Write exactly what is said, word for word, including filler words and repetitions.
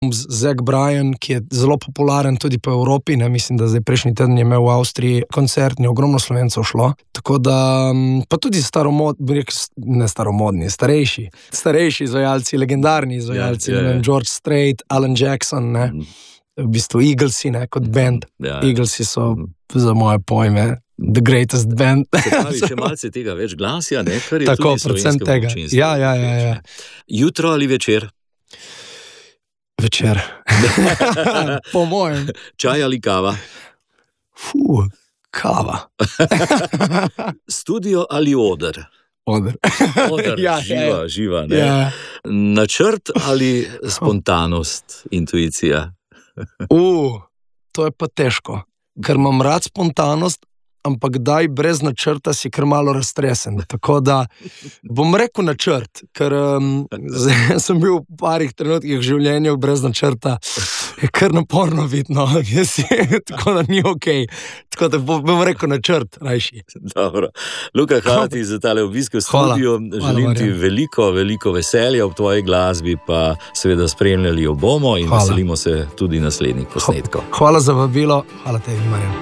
Zach Bryan, ki je zelo popularen tudi po Evropi, ne, mislim, da zdaj prejšnji teden je imel v Avstriji koncert, ni ogromno Slovencev šlo, tako da, pa tudi staromodni, ne staromodni, starejši, starejši izvajalci, legendarni izvajalci, yeah, yeah, ne vem, George Strait, Alan Jackson, ne, mm. v bistvu Eaglesi, ne, kot band, yeah, yeah. Eaglesi so mm. za moje pojme the greatest band. Pravi, še malce tega več glasja, ne, kar je tako, tudi slovenskemu tega. občinstvu. Ja, ja, ja, ja. Jutro ali večer? Večer. Po mojem. Čaj ali kava? Fuh, kava. Studio ali oder? Oder. Oder, ja, živa, ja. živa, ne? Ja. Načrt ali spontanost, intuicija? Uh, to je pa težko, ker imam rad spontanost, ampak daj brez načrta si kar malo raztresen. Tako da bom rekel načrt, ker um, sem bil v parih trenutkih v življenju brez načrta, je kar naporno vidno, tako da ni okej. Okay. Tako da bom rekel načrt, rajši. Dobro. Luka, hvala ti za tale obisk v studiu. Želim ti veliko, veliko veselja ob tvoji glasbi, pa seveda spremljali jo bomo in hvala. Veselimo se tudi naslednjih posnetkov. Hvala za vabilo, hvala tebi, Marjan.